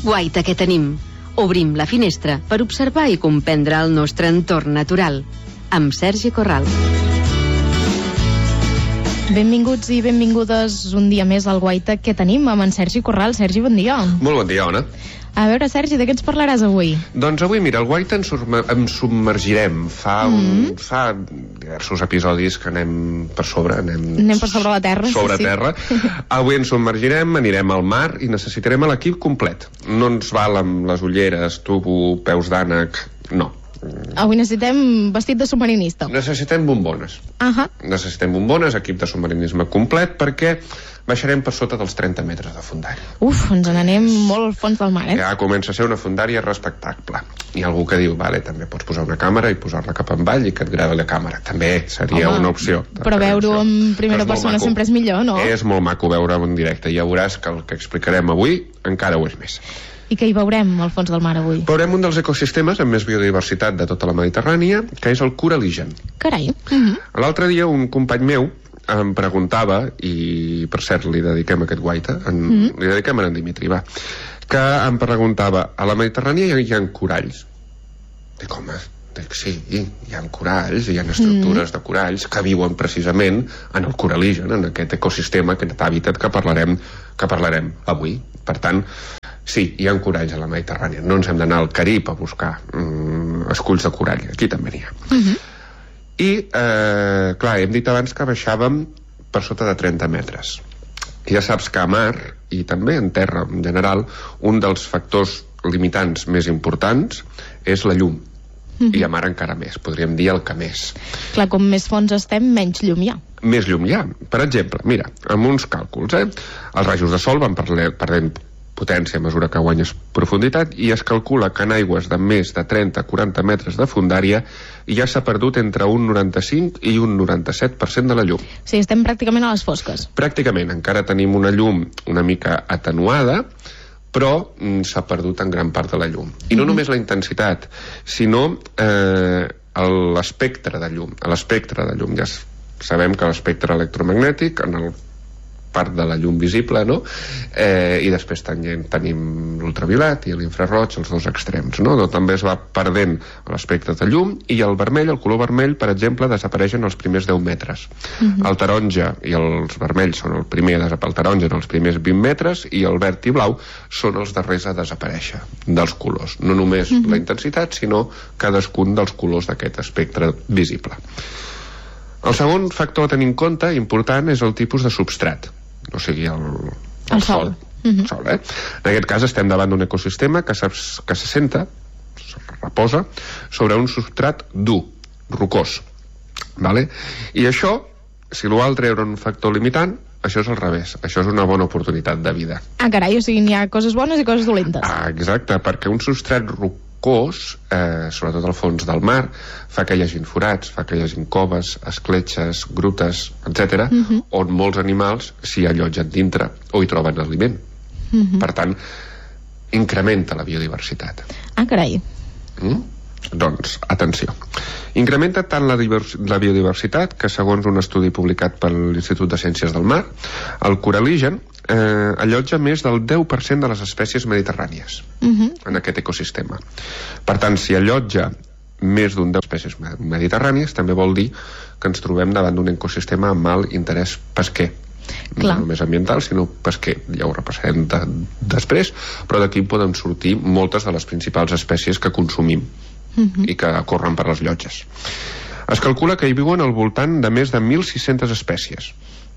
Guaita que tenim. Obrim la finestra per observar i comprendre el nostre entorn natural. Amb Sergi Corral. Benvinguts i benvingudes un dia més al Guaita que tenim amb en Sergi Corral. Sergi, bon dia. Molt bon dia, Ona. A veure, Sergi, de què ens parlaràs avui? Doncs avui, mira, al Guaita ens submergirem. Fa diversos episodis que anem per sobre. Anem per sobre la terra. Sobre terra. Avui ens submergirem, anirem al mar i necessitarem l'equip complet. No ens val amb les ulleres, tubo, peus d'ànec, no. Avui necessitem vestit de submarinista. Necessitem bombones. Necessitem bombones, equip de submarinisme complet, perquè baixarem per sota dels 30 metres de fondària. Ens n'anem molt al fons del mar, Ja comença a ser una fondària respectable. Hi ha algú que diu, també pots posar una càmera i posar-la cap avall i que et gravi la càmera. També seria una opció. Però veure-ho en primera persona sempre és millor, no? És molt maco veure-ho en directe. Ja veuràs que el que explicarem avui encara ho és més. I què hi veurem al fons del mar avui? Veurem un dels ecosistemes amb més biodiversitat de tota la Mediterrània, que és el coralígen. Carai. L'altre dia un company meu em preguntava, i per cert li dediquem aquest Guaita, li dediquem a en Dimitri, que em preguntava, a la Mediterrània hi ha coralls? Dic, home, sí, hi ha coralls, hi ha estructures de coralls que viuen precisament en el coralígen, en aquest ecosistema, aquest hàbitat que parlarem avui. Per tant, sí, hi ha coralls a la Mediterrània. No ens hem d'anar al Carib a buscar esculls de corall. Aquí també n'hi ha. I, clar, hem dit abans que baixàvem per sota de 30 metres. Ja saps que a mar, i també en terra en general, un dels factors limitants més importants és la llum. I a mar encara més, podríem dir el que més. Clar, com més fons estem, menys llum hi ha. Més llum hi ha. Per exemple, mira, amb uns càlculs, els rajos de sol van perdent potència a mesura que guanyes profunditat i es calcula que en aigües de més de 30-40 metres de fondària ja s'ha perdut entre un 95 i un 97% de la llum. Sí, estem pràcticament a les fosques. Pràcticament, encara tenim una llum una mica atenuada, però s'ha perdut en gran part de la llum. I no només la intensitat, sinó l'espectre de llum. L'espectre de llum, ja sabem que l'espectre electromagnètic, en el part de la llum visible, no? I després tenim l'ultraviolat i l'infraroig, els dos extrems, no? També es va perdent l'espectre de llum i el vermell, el color vermell, per exemple, desapareixen els primers 10 metres. El taronja i els vermells són el primer a desaparèixer, el taronja en els primers 20 metres i el verd i blau són els darrers a desaparèixer dels colors. No només la intensitat, sinó cadascun dels colors d'aquest espectre visible. El segon factor a tenir en compte, important, és el tipus de substrat. O sigui, el sol. En aquest cas estem davant d'un ecosistema que s'assenta, reposa, sobre un substrat dur, rocós. I això, si l'altre era un factor limitant, això és al revés. Això és una bona oportunitat de vida. Carai, o sigui, n'hi ha coses bones i coses dolentes. Exacte, perquè un substrat rocós, sobretot al fons del mar, fa que hi hagin forats, fa que hi hagin coves, escletxes, grutes, etc., on molts animals s'hi allotgen dintre o hi troben aliment. Per tant, incrementa la biodiversitat. Carai. Doncs, atenció. Incrementa tant la biodiversitat que, segons un estudi publicat per l'Institut de Ciències del Mar, el coralígen allotja més del 10% de les espècies mediterrànies en aquest ecosistema. Per tant, si allotja més d'un 10 espècies mediterrànies, també vol dir que ens trobem davant d'un ecosistema amb alt interès pesquer. No només ambiental, sinó pesquer. Ja ho repassarem després, però d'aquí poden sortir moltes de les principals espècies que consumim i que corren per les llotges. Es calcula que hi viuen al voltant de més de 1.600 espècies,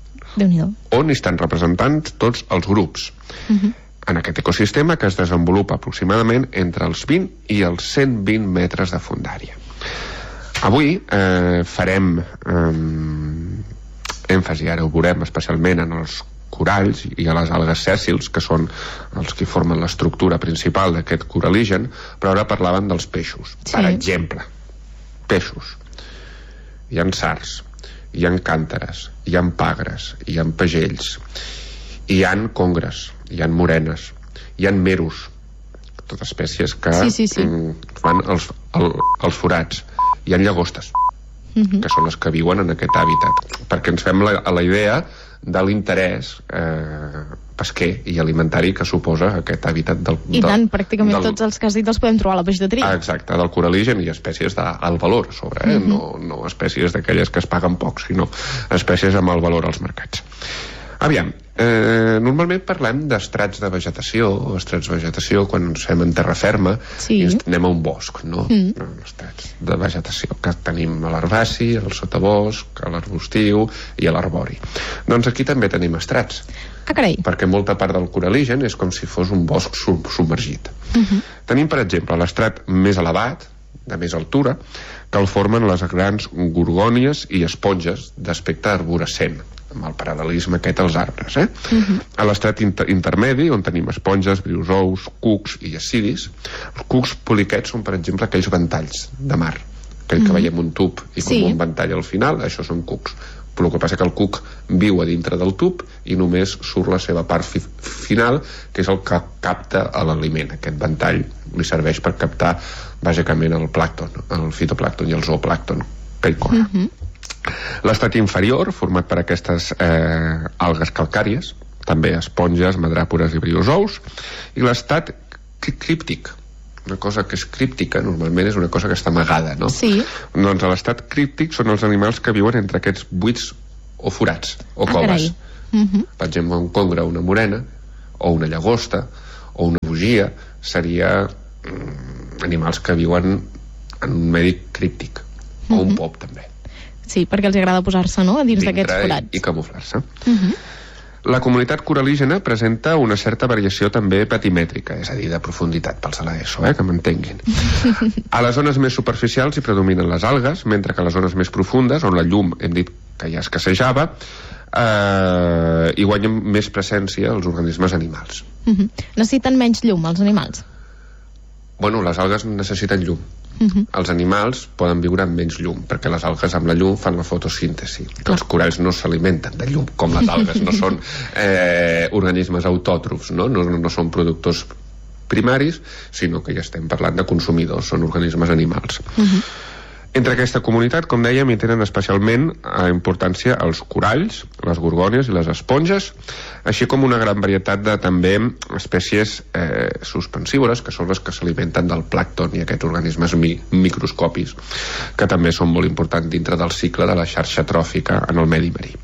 on estan representats tots els grups en aquest ecosistema, que es desenvolupa aproximadament entre els 20 i els 120 metres de fondària. Avui farem èmfasi, ara ho veurem especialment en els coralls i a les algues sèssils, que són els que formen l'estructura principal d'aquest coralígen, però ara parlaven dels peixos. Per exemple, peixos. Hi ha sards, hi ha càntares, hi ha pagres, hi ha pagells, hi ha congres, hi ha morenes, hi ha meros, totes espècies que fan els forats. Hi ha llagostes, que són les que viuen en aquest hàbitat, perquè ens fem la idea de l'interès pesquer i alimentari que suposa aquest hàbitat I tant, pràcticament tots els que has dit els podem trobar a la peixateria. Exacte, del coraligen i espècies d'alt valor a sobre, no espècies d'aquelles que es paguen poc, sinó espècies amb alt valor als mercats. Aviam, normalment parlem d'estrats de vegetació quan ens fem en terra ferma i ens anem a un bosc, no? Estrats de vegetació que tenim a l'herbaci, al sotabosc, a l'arbustiu i a l'arbori. Doncs aquí també tenim estrats. Perquè molta part del coraligen és com si fos un bosc submergit. Tenim, per exemple, l'estrat més elevat, de més altura, que el formen les grans gorgònies i esponges d'aspecte arborescent, amb el paral·lelisme aquest als arbres. A l'estrat intermedi, on tenim esponges, briozous, cucs i acidis, els cucs poliquets són, per exemple, aquells ventalls de mar, aquell que veiem un tub i com un ventall al final, això són cucs. Però el que passa que el cuc viu a dintre del tub i només surt la seva part final, que és el que capta l'aliment. Aquest ventall li serveix per captar bàsicament el plàncton, el fitoplàncton i el zooplàncton que hi corre. L'estat inferior, format per aquestes algues calcàries, també esponges, madràpores i briozous, i l'estat críptic. Una cosa que és críptica normalment és una cosa que està amagada, no? Doncs a l'estat críptic són els animals que viuen entre aquests buits o forats o coves. Per exemple, un congre, una morena o una llagosta o una bogia seria animals que viuen en un medi críptic o un pop també. Sí, perquè els agrada posar-se, no?, a dins d'aquests forats. I camuflar-se. La comunitat coralígena presenta una certa variació també patimètrica, és a dir, de profunditat, pels de l'ESO, que m'entenguin. A les zones més superficials hi predominen les algues, mentre que a les zones més profundes, on la llum, hem dit que ja escassejava, hi guanyen més presència els organismes animals. Necessiten menys llum, els animals? Bueno, les algues necessiten llum. Els animals poden viure amb menys llum, perquè les algues amb la llum fan la fotosíntesi. Els coralls no s'alimenten de llum com les algues, no són organismes autòtrofs, no són productors primaris, sinó que ja estem parlant de consumidors, són organismes animals. Entre aquesta comunitat, com dèiem, hi tenen especialment importància els coralls, les gorgònies i les esponges, així com una gran varietat de també espècies suspensívores, que són les que s'alimenten del plàncton i aquests organismes microscopis, que també són molt importants dintre del cicle de la xarxa tròfica en el medi marí.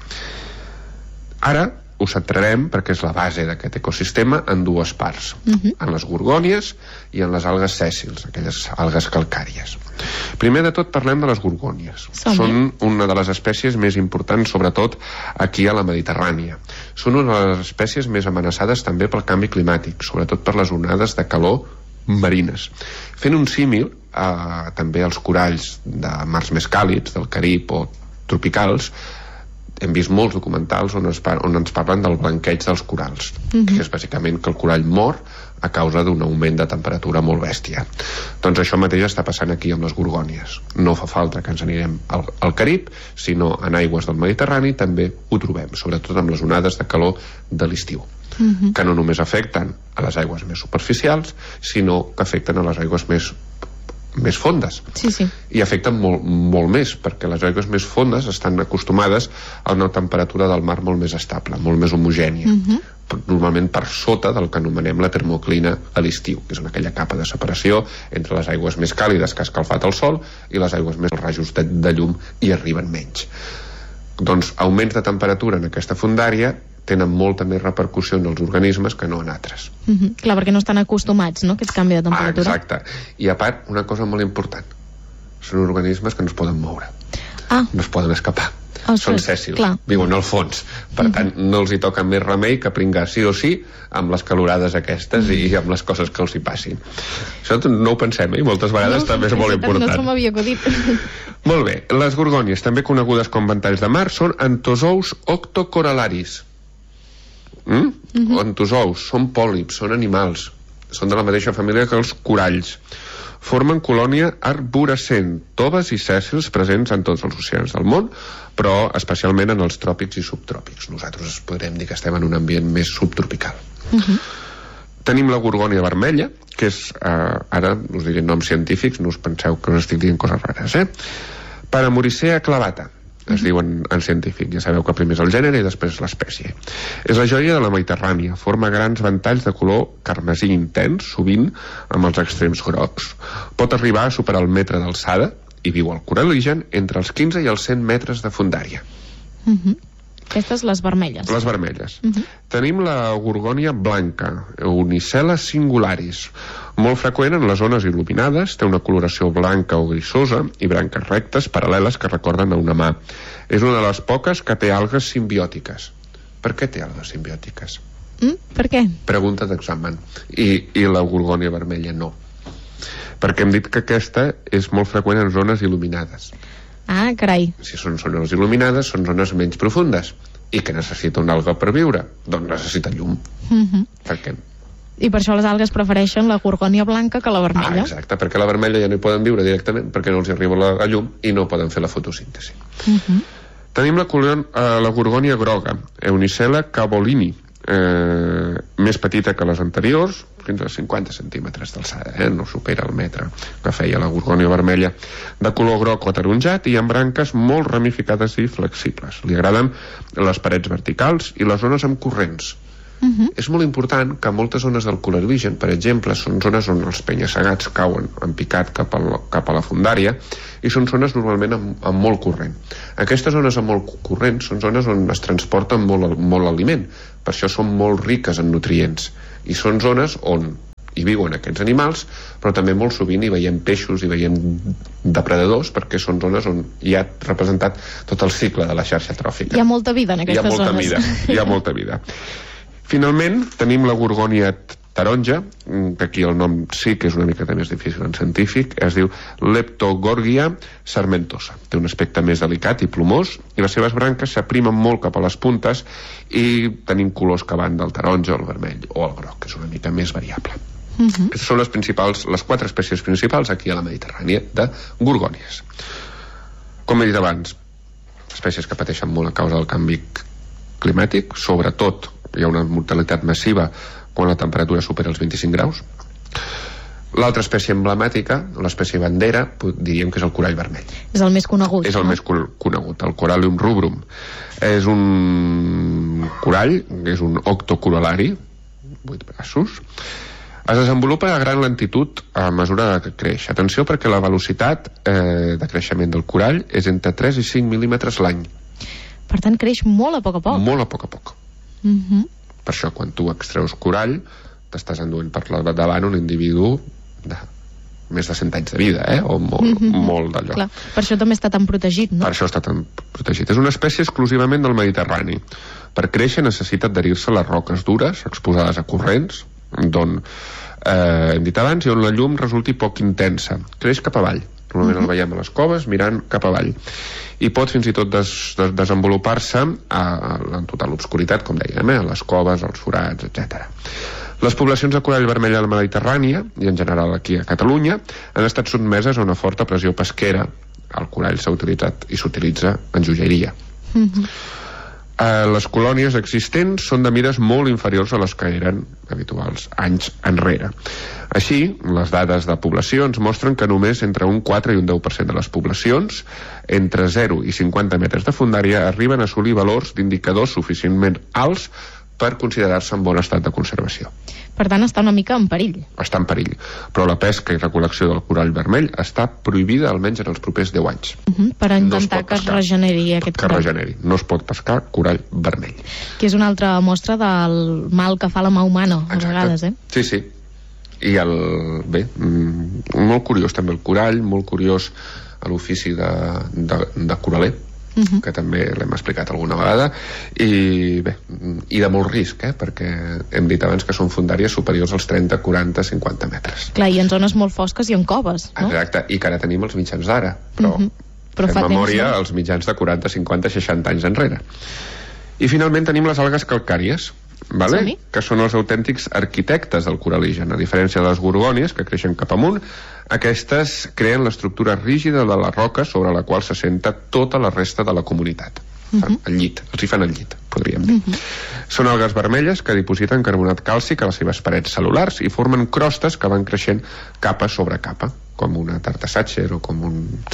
Ara ho centrarem, perquè és la base d'aquest ecosistema, en dues parts, en les gorgònies i en les algues sèssils, aquelles algues calcàries. Primer de tot parlem de les gorgònies. Són una de les espècies més importants, sobretot aquí a la Mediterrània. Són una de les espècies més amenaçades també pel canvi climàtic, sobretot per les onades de calor marines. Fent un símil també als coralls de mars més càlids, del Carib o tropicals, hem vist molts documentals on ens parlen del blanqueig dels coralls, que és bàsicament que el corall mor a causa d'un augment de temperatura molt bèstia. Doncs això mateix està passant aquí amb les gorgònies. No fa falta que ens anirem al Carib, sinó en aigües del Mediterrani també ho trobem, sobretot amb les onades de calor de l'estiu, que no només afecten a les aigües més superficials, sinó que afecten a les aigües més fondes. I afecten molt més, perquè les aigües més fondes estan acostumades a una temperatura del mar molt més estable, molt més homogènia, normalment per sota del que anomenem la termoclina a l'estiu, que és aquella capa de separació entre les aigües més càlides que ha escalfat el sol i les aigües més rajos de llum i arriben menys. Doncs augments de temperatura en aquesta fondària tenen molta més repercussió en els organismes que no en altres. Clar, perquè no estan acostumats, no?, a aquest canvi de temperatura. Exacte. I a part, una cosa molt important, són organismes que no es poden moure, no es poden escapar. Són sèssils, viuen al fons. Per tant, no els hi toca més remei que pringar sí o sí amb les calorades aquestes i amb les coses que els hi passin. Això no ho pensem, i moltes vegades també és molt important. No se m'havia acudit. Molt bé, les gorgònies, també conegudes com ventalls de mar, són antozous octocoralaris. Antozous, són pòlips, són animals, són de la mateixa família que els coralls. Formen colònia arborescent, toves i sèssils presents en tots els oceans del món, però especialment en els tròpics i subtròpics. Nosaltres podríem dir que estem en un ambient més subtropical. Tenim la gorgònia vermella, que és, ara us diré noms científics, no us penseu que us estic dient coses rares, Paramuricea clavata. es diuen en científic. Ja sabeu que primer és el gènere i després l'espècie. És la joia de la Mediterrània. Forma grans ventalls de color carmesí intens, sovint amb els extrems grocs. Pot arribar a superar el metre d'alçada i viu al coral·ligen entre els 15 i els 100 metres de fondària. Aquestes, les vermelles. Les vermelles. Tenim la gorgònia blanca, Unicella singularis, molt freqüent en les zones il·luminades, té una coloració blanca o grisosa i branques rectes paral·leles que recorden a una mà. És una de les poques que té algues simbiòtiques. Per què té algues simbiòtiques? Per què? Pregunta d'examen. I la gorgònia vermella no. Perquè hem dit que aquesta és molt freqüent en zones il·luminades. Ah, carai. Si són zones il·luminades, són zones menys profundes. I que necessita una alga per viure? Doncs necessita llum. Per què? I per això les algues prefereixen la gorgònia blanca que la vermella. Exacte, perquè la vermella ja no hi poden viure directament perquè no els arriba la llum i no poden fer la fotosíntesi. Tenim la gorgònia groga, Unicella cavolini, més petita que les anteriors, fins a 50 centímetres d'alçada, no supera el metre que feia la gorgònia vermella, de color groc o ataronjat i amb branques molt ramificades i flexibles. Li agraden les parets verticals i les zones amb corrents. És molt important que moltes zones del coral·ligen, per exemple, són zones on els penya-segats cauen en picat cap a la fondària i són zones normalment amb molt corrent. Aquestes zones amb molt corrent són zones on es transporta molt aliment, per això són molt riques en nutrients i són zones on hi viuen aquests animals, però també molt sovint hi veiem peixos, hi veiem depredadors, perquè són zones on hi ha representat tot el cicle de la xarxa tròfica. Hi ha molta vida en aquestes zones. Hi ha molta vida. Finalment, tenim la gorgònia taronja, que aquí el nom sí que és una miqueta més difícil en científic, es diu Leptogorgia sarmentosa. Té un aspecte més delicat i plomós, i les seves branques s'aprimen molt cap a les puntes i tenim colors que van del taronja al vermell o al groc, que és una mica més variable. Aquestes són les 4 espècies principals aquí a la Mediterrània de gorgònies. Com he dit abans, espècies que pateixen molt a causa del canvi climàtic, sobretot hi ha una mortalitat massiva quan la temperatura supera els 25 graus. L'altra espècie emblemàtica, l'espècie bandera, diríem que és el corall vermell. És el més conegut. És el més conegut, el Corallium rubrum. És un corall, és un octocorol·lari, 8 braços. Es desenvolupa a gran lentitud a mesura que creix. Atenció, perquè la velocitat de creixement del corall és entre 3 i 5 mil·límetres l'any. Per tant, creix molt a poc a poc. Molt a poc a poc. Per això, quan tu extreus corall, t'estàs enduent per davant un individu de més de 100 anys de vida, o molt d'allò. Clar, per això també està tan protegit, no? Per això està tan protegit. És una espècie exclusivament del Mediterrani. Per créixer necessita adherir-se a les roques dures, exposades a corrents, d'on hem dit abans, i on la llum resulti poc intensa. Creix cap avall. Normalment el veiem a les coves mirant cap avall. I pot fins i tot desenvolupar-se en total obscuritat, com dèiem, a les coves, als forats, etc. Les poblacions de corall vermell a la Mediterrània, i en general aquí a Catalunya, han estat sotmeses a una forta pressió pesquera. El corall s'ha utilitzat i s'utilitza en joieria. Les colònies existents són de mides molt inferiors a les que eren habituals anys enrere. Així, les dades de poblacions mostren que només entre un 4 i un 10% de les poblacions, entre 0 i 50 metres de fondària, arriben a assolir valors d'indicadors suficientment alts per considerar-se en bon estat de conservació. Per tant, està una mica en perill. Està en perill, però la pesca i recol·lecció del corall vermell està prohibida almenys en els propers 10 anys. Per intentar que es regeneri aquest corall. Que regeneri. No es pot pescar corall vermell. Que és una altra mostra del mal que fa la mà humana, a vegades, Sí, sí. I molt curiós també el corall, molt curiós l'ofici de coraler, que també l'hem explicat alguna vegada, i de molt risc, perquè hem dit abans que són fondàries superiors als 30, 40, 50 metres. Clar, i en zones molt fosques i en coves, no? Exacte, i que ara tenim els mitjans d'ara, però fem memòria als mitjans de 40, 50, 60 anys enrere. I finalment tenim les algues calcàries, que són els autèntics arquitectes del coral·ligen. A diferència de les gorgònies, que creixen cap amunt, aquestes creen l'estructura rígida de la roca sobre la qual s'assenta tota la resta de la comunitat. El llit, els hi fan el llit, podríem dir. Són algues vermelles que dipositen carbonat càlcic a les seves parets cel·lulars i formen crostes que van creixent capa sobre capa, com una tarta Sacher o com un... Sí,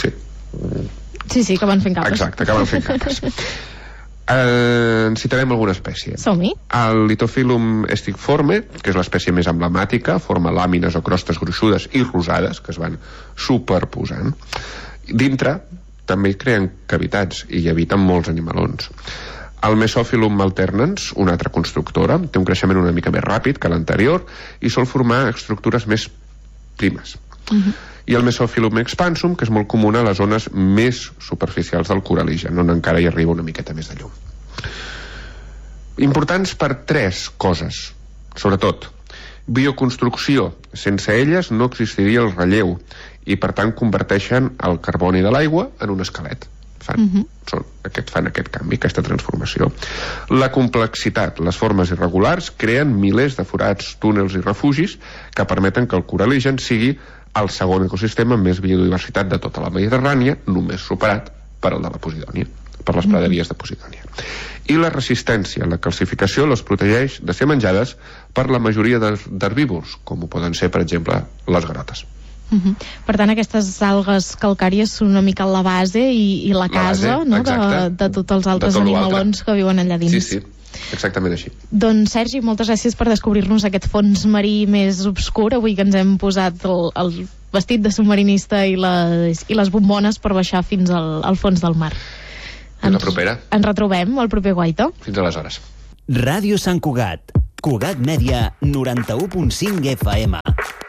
Sí, que van fent capes. Exacte, que van fent capes. En citarem alguna espècie. Som-hi. El Lithophilum stickforme, que és l'espècie més emblemàtica, forma làmines o crostes gruixudes i rosades que es van superposant. Dintre també creen cavitats i hi habiten molts animalons. El Mesophilum alternans, una altra constructora, té un creixement una mica més ràpid que l'anterior i sol formar estructures més primes. I el Mesophilum expansum, que és molt comú a les zones més superficials del coraligen, on encara hi arriba una miqueta més de llum. Importants per 3 coses, sobretot. Bioconstrucció. Sense elles no existiria el relleu i, per tant, converteixen el carboni de l'aigua en un esquelet. Fan aquest canvi, aquesta transformació. La complexitat. Les formes irregulars creen milers de forats, túnels i refugis que permeten que el coraligen sigui el segon ecosistema amb més biodiversitat de tota la Mediterrània, només superat per el de la Posidònia, per les praderies de Posidònia. I la resistència, la calcificació les protegeix de ser menjades per la majoria d'herbívors, com ho poden ser, per exemple, les grotes. Per tant, aquestes algues calcàries són una mica la base i la casa, no? de tots els altres animalons que viuen allà dins. Sí, exactament així. Doncs, Sergi, moltes gràcies per descobrir-nos aquest fons marí més obscur, avui que ens hem posat el vestit de submarinista i les bombones per baixar fins al fons del mar. Fins la propera. Ens retrobem al proper Guaita. Fins aleshores. Ràdio Sant Cugat. Cugat Mèdia, 91.5 FM.